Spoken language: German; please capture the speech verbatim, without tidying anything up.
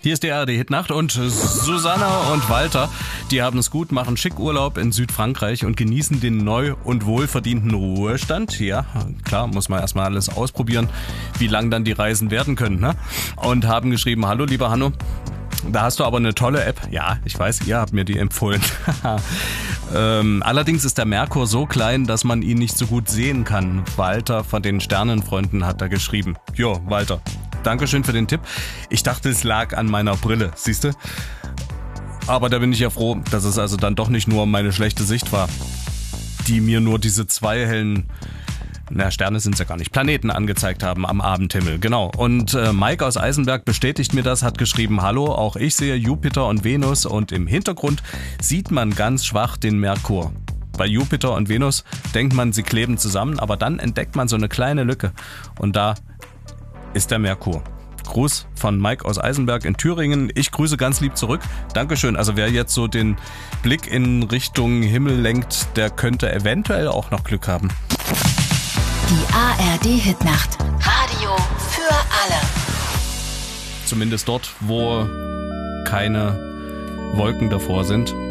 Hier ist die A R D-Hitnacht und Susanna und Walter, die haben es gut, machen schick Urlaub in Südfrankreich und genießen den neu und wohlverdienten Ruhestand. Ja, klar, muss man erstmal alles ausprobieren, wie lang dann die Reisen werden können, ne? Und haben geschrieben, hallo lieber Hanno, da hast du aber eine tolle App. Ja, ich weiß, ihr habt mir die empfohlen. ähm, allerdings ist der Merkur so klein, dass man ihn nicht so gut sehen kann. Walter von den Sternenfreunden hat da geschrieben. Jo, Walter. Dankeschön für den Tipp. Ich dachte, es lag an meiner Brille, siehst du? Aber da bin ich ja froh, dass es also dann doch nicht nur meine schlechte Sicht war, die mir nur diese zwei hellen, na Sterne sind es ja gar nicht, Planeten angezeigt haben am Abendhimmel. Genau. Und äh, Mike aus Eisenberg bestätigt mir das, hat geschrieben, hallo, auch ich sehe Jupiter und Venus und im Hintergrund sieht man ganz schwach den Merkur. Bei Jupiter und Venus denkt man, sie kleben zusammen, aber dann entdeckt man so eine kleine Lücke und da ist der Merkur. Gruß von Mike aus Eisenberg in Thüringen. Ich grüße ganz lieb zurück. Dankeschön. Also wer jetzt so den Blick in Richtung Himmel lenkt, der könnte eventuell auch noch Glück haben. Die A R D-Hitnacht. Radio für alle. Zumindest dort, wo keine Wolken davor sind.